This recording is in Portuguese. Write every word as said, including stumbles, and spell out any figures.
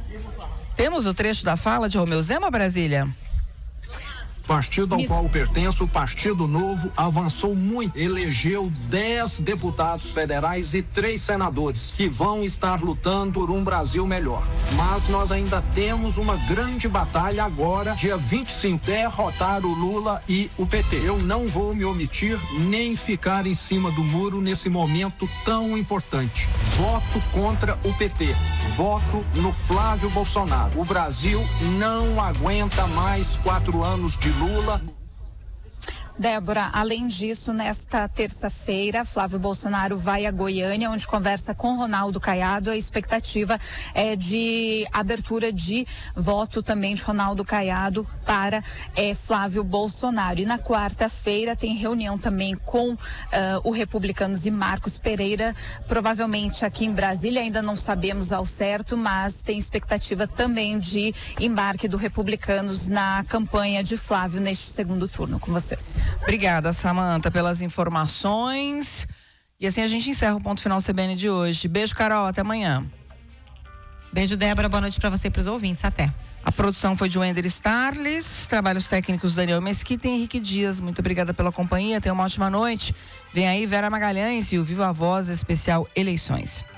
Temos o trecho da fala de Romeu Zema, Brasília? Partido ao qual pertenço, o Partido Novo, avançou muito, elegeu dez deputados federais e três senadores que vão estar lutando por um Brasil melhor. Mas nós ainda temos uma grande batalha agora, dia vinte e cinco, derrotar o Lula e o P T. Eu não vou me omitir nem ficar em cima do muro nesse momento tão importante. Voto contra o P T. Voto no Flávio Bolsonaro. O Brasil não aguenta mais quatro anos de Lula. Débora, além disso, nesta terça-feira, Flávio Bolsonaro vai a Goiânia, onde conversa com Ronaldo Caiado. A expectativa é de abertura de voto também de Ronaldo Caiado para é, Flávio Bolsonaro. E na quarta-feira tem reunião também com uh, o Republicanos e Marcos Pereira, provavelmente aqui em Brasília, ainda não sabemos ao certo, mas tem expectativa também de embarque do Republicanos na campanha de Flávio neste segundo turno. Com vocês. Obrigada, Samanta, pelas informações. E assim a gente encerra o Ponto Final C B N de hoje. Beijo, Carol, até amanhã. Beijo, Débora, boa noite para você e para os ouvintes, até. A produção foi de Wender Starles, trabalhos técnicos Daniel Mesquita e Henrique Dias. Muito obrigada pela companhia, tenha uma ótima noite. Vem aí Vera Magalhães e o Viva Voz especial Eleições.